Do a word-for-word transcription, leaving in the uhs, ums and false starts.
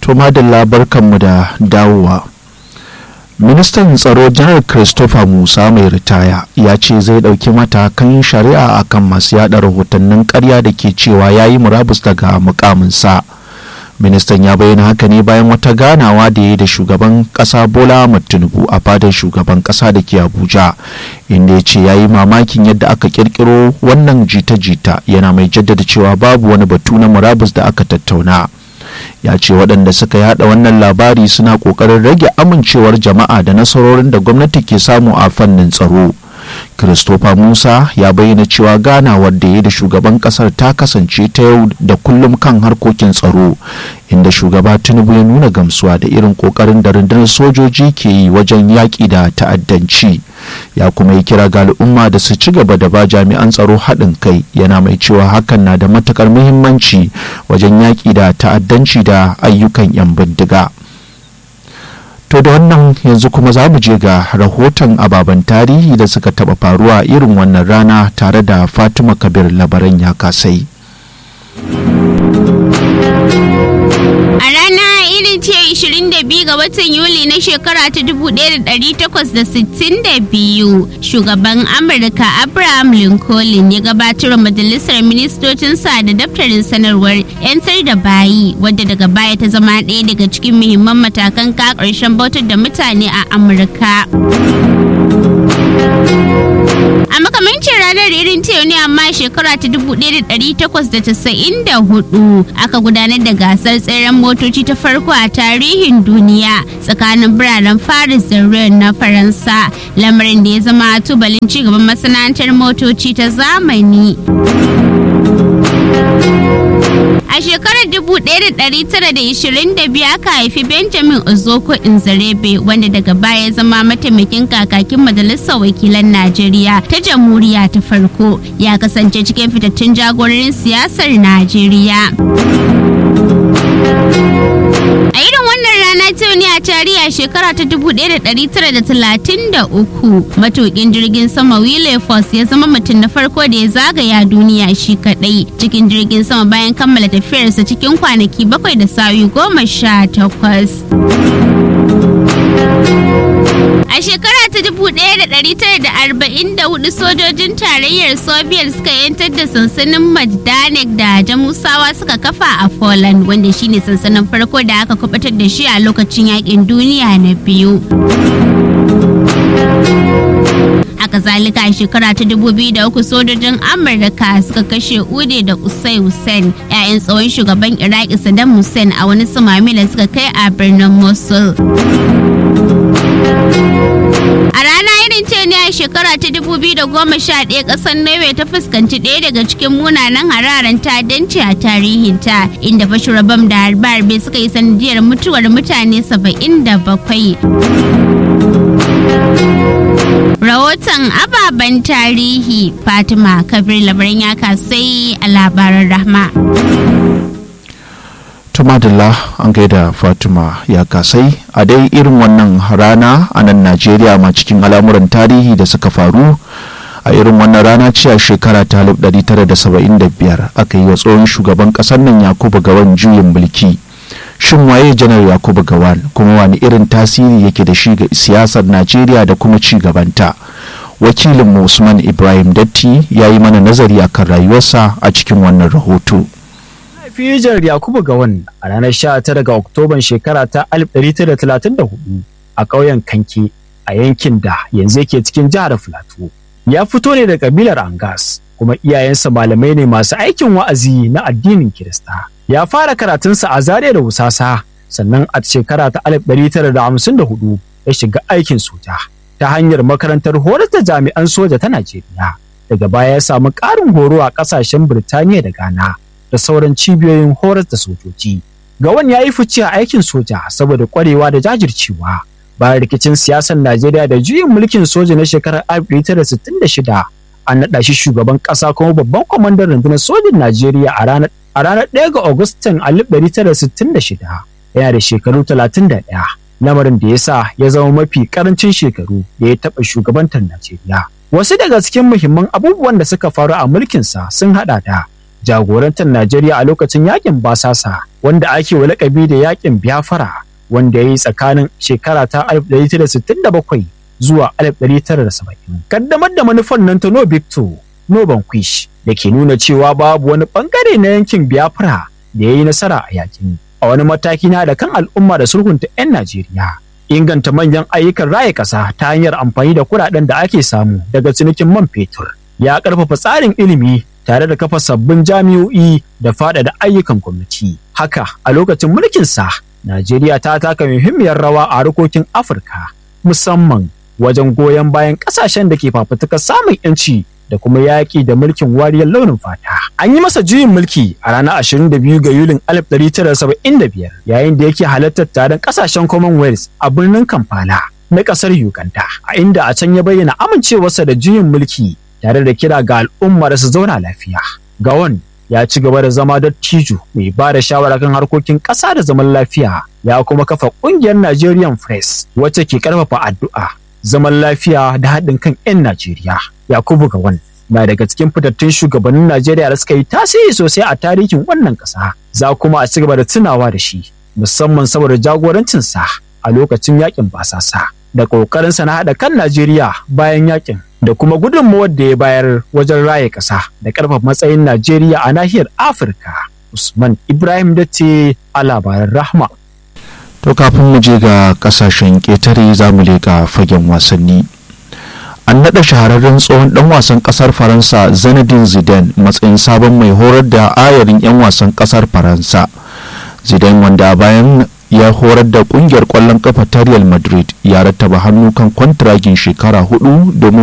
To madalla barkanmu da dawowa. Ministan tsaro Janar Christopher Musa mai ritaya ya ce zai ɗauki matakan shari'a akan masu yada rahotannin ƙarya da ke cewa ya yi murabus daga mukaminsa. Ministan ya bayyana haka ne bayan wata ganawa da ya yi da shugaban ƙasa Bola Ahmed Tinubu a fadar shugaban ƙasa da ke Abuja, inda ya ce ya yi mamakin yadda aka ƙirƙiro wannan jita-jita, yana mai jaddada cewa babu wani batu na murabus da aka tattauna. Ya ce waɗanda suka yada wannan labari suna ƙoƙarin rage amincewar jama'a da nasarorin da gwamnati ke samu a fannin tsaro. Christopher Musa ya bayyana cewa ganawar da ya da shugaban ƙasar ta kasance ta yau da kullum kan harkokin tsaro, inda shugaba Tinubu ya nuna gamsuwa da irin ƙoƙarin da rundunar sojoji ke yi wajen yaƙi da ta'addanci. Ya kuma yi kira ga al'umma da su ci gaba da ba jami'an tsaro haɗin kai, yana mai cewa hakan na da matuƙar muhimmanci wajen yaƙi da ta'addanci da ayyukan 'yan bindiga. To da wannan yanzu kuma za mu je ga rahoton ababen tarihi da suka taɓa faruwa irin wannan rana tare da Fatima Kabir Labaran ya kasai. A rana irin ce ishirin da biyu ga watan Yuli na shekara ta dubu ɗaya da ɗari takwas da sittin da biyu, shugaban Amurka Abraham Lincoln ya gabatar wa majalisar ministocinsa da daftarin sanarwar 'yantar da bayi, wadda daga baya ta zama ɗaya daga cikin muhimman matakan ka ƙarshen bautar da mutane a Amurka. A makamancin ranar irin ta yau ne amma shekara ta dubu ɗaya da ɗari takwas da casa'in da hudu aka gudanar da gasar tseren motoci ta farko a tarihin duniya tsakanin biranen Paris da Rouen na Faransa, lamarin da ya zama tubalin cigaban masana'antar motoci ta zamani. A shekarar dubu ɗaya da ɗari tara da ishirin da biyu aka haifi Benjamin Ozoko Nzarebe, wanda daga baya ya zama mataimakin kakakin majalisar wakilan Najeriya ta jamhuriya ta farko. Ya kasance cikin fitattun jagororin siyasar Najeriya. A irin wannan rana ta ne a tarihi a shekara ta dubu ɗaya da ɗari tara da talatin da uku, matuƙin jirgin sama Wilberforce ya zama mutum na farko da ya zagaya duniya shi kaɗai cikin jirgin sama bayan kammala tafiyarsa cikin kwanaki bakwai da sa'o'i goma sha takwas. A shekara ta dubu ɗaya da ɗari tara da arba'in da hudu sojojin tarayyar Soviet suka yantar da sansanin Majdanek da Jamusawa suka kafa a Poland, wanda shine sansanin farko da aka kubutar da shi a lokacin yakin duniya na biyu. Haka zalika a shekara ta dubu biyu da uku sojojin Amurka suka kashe Ude da Qusay Hussein, 'ya'yan tsohon shugaban Iraki Saddam Hussein, a wani sumame da suka kai a birnin Mosul. A rana irin ce ne a shekara ta dubu biyu da goma sha ɗaya ƙasar Norway ta fuskanci ɗaya daga cikin munanan hararen ta'addanci a tarihinta, inda fashin bam da harbe-harbe suka yi sanadiyar mutuwar mutane saba'in da bakwai. Rahoton ababen tarihi Fatima Kabir Labaran ya kasai a labaran Rahma. Tumadilla an gaida Fatima ya kasai a dai irin wannan rana a nan Najeriya ma cikin al'amuran tarihi da suka faru a irin wannan rana ce a shekara ta alif ɗari tara da saba'in da biyar aka yi wa tsohon shugaban ƙasar nan Yakubu Gawan juyin mulki. Shin waye Janar Yakubu Gawan, kuma wani irin tasiri yake da shi ga siyasar Najeriya da kuma ci gabanta? Wakilin Usman Ibrahim Datti ya yi mana nazari akan rayuwarsa a cikin wannan rahoto. Janar Yakubu Gawan a ranar sha tara ga Oktoban shekara ta alif ɗari tara da talatin da hudu a ƙauyen Kanke a yankin da yanzu yake cikin jihar Filato. Ya fito ne da kabilar Angas, kuma iyayensa malamai ne masu aikin wa'azi na addinin Kirista. Ya fara karatunsa a Zaria da Wusasa, sannan a shekara ta alif ɗari tara da hamsin da hudu ya shiga aikin soja ta hanyar makarantar horar da jami'an soja ta Najeriya. Daga baya ya samu ƙarin horo a ƙasashen Birtaniya da Ghana da sauran cibiyoyin horar da sojoji. Gawan ya yi fice a aikin soja saboda ƙwarewa da jajircewa. Bayan rikicin siyasar Najeriya da juyin mulkin soja na shekarar alif ɗari tara da sittin da shida, an naɗa shi shugaban ƙasa kuma babban kwamandan rundunar sojin Najeriya a ranar a ranar ɗaya ga Agustan alif ɗari tara da sittin da shida. Yana da shekaru talatin da ɗaya, lamarin da ya sa ya zama mafi ƙarancin shekaru da ya taɓa shugabantar Najeriya. Wasu daga cikin muhimman abubuwan da suka faru a mulkinsa sun haɗa da jagorantar Najeriya a lokacin yakin basasa wanda ake wa lakabi da yakin Biafra wanda ya yi tsakanin shekara ta alif ɗari tara da sittin da bakwai zuwa alif ɗari tara da saba'in. Kaddamar da manufar nan ta No Victor, No Vanquish da ke nuna cewa babu wani bangare na yankin Biafra da ya yi nasara a yakin. A wani mataki na da kan al'umma da sulhunta 'yan Najeriya. Inganta manyan ayyukan raya ƙasa ta hanyar amfani da kuɗaɗen da ake samu daga cinikin man fetur. Ya ƙarfafa tsarin ilimi tare da kafa sabbin jami'o'i da faɗaɗa ayyukan gwamnati. Haka a lokacin mulkinsa, Najeriya ta taka muhimmiyar rawa a harkokin Afirka, musamman wajen goyon bayan ƙasashen da ke fafutukar samun 'yanci da kuma yaƙi da mulkin wariyar launin fata. An yi masa juyin mulki a ranar ashirin da biyu ga Yulin alif ɗari tara da saba'in da biyar yayin da yake halartar taron ƙasashen Commonwealth a birnin Kampala na ƙasar Uganda, a inda a can ya bayyana amincewarsa da juyin mulki tare da kira ga al'umma da su zauna lafiya. Gowon ya ci gaba da zama dattijo mai ba da shawara kan harkokin ƙasa da zaman lafiya, ya kuma kafa ƙungiyar Nigerian Press wacce ke ƙarfafa addu'a, zaman lafiya da haɗin kan 'yan Najeriya. Yakubu Gowon na daga cikin fitattun shugabannin Najeriya da suka yi tasiri sosai a tarihin wannan ƙasa. Za kuma a ci gaba da tunawa da shi musamman saboda jagorancinsa a lokacin yakin basasa da ƙoƙarinsa na haɗa kan Najeriya bayan yakin da kuma gudunmawar da ya bayar wajen raye ƙasa da ƙarfafa matsayin Najeriya a nahiyar Afirka. Usman Ibrahim Dace a labaran Rahma. To kafin mu je ga ƙasashen ƙetare za mu leƙa fagen wasanni. An naɗa shahararren tsohon ɗan wasan ƙasar Faransa Zinedine Zidane matsayin sabon mai horar da ayarin 'yan wasan ƙasar Faransa. Zidane wanda bayan ya horar da ƙungiyar ƙwallon ƙafa ta Real Madrid ya rattaba hannu kan kwantiragin shekara hudu domin